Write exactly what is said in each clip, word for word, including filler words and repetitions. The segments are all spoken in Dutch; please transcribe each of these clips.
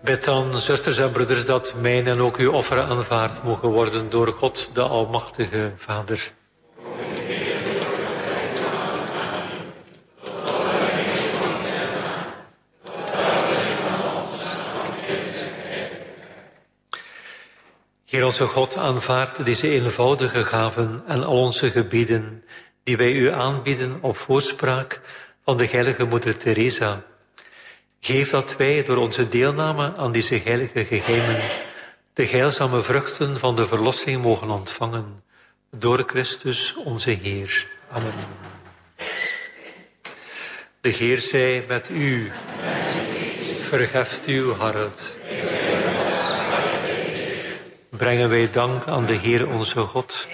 Bid dan, zusters en broeders, dat mijn en ook uw offeren aanvaard mogen worden door God, de Almachtige Vader. Heer onze God, aanvaard deze eenvoudige gaven en al onze gebieden die wij u aanbieden op voorspraak van de heilige moeder Teresa. Geef dat wij door onze deelname aan deze heilige geheimen de heilzame vruchten van de verlossing mogen ontvangen. Door Christus onze Heer. Amen. De Heer zij met u. Verheft uw hart. Brengen wij dank aan de Heer onze God.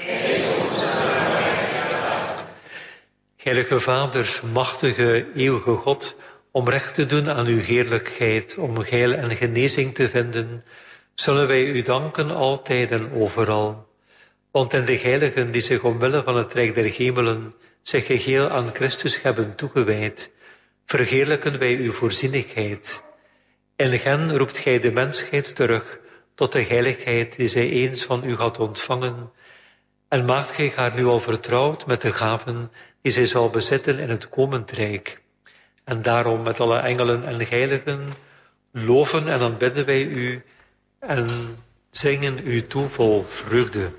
Heilige Vader, machtige, eeuwige God, om recht te doen aan uw heerlijkheid, om heil en genezing te vinden, zullen wij u danken altijd en overal. Want in de heiligen die zich omwille van het Rijk der Hemelen zich geheel aan Christus hebben toegewijd, verheerlijken wij uw voorzienigheid. In hen roept gij de mensheid terug tot de heiligheid die zij eens van u had ontvangen, en maakt gij haar nu al vertrouwd met de gaven die zij zal bezitten in het komend Rijk. En daarom met alle engelen en heiligen loven en aanbidden wij u en zingen u toe vol vreugde.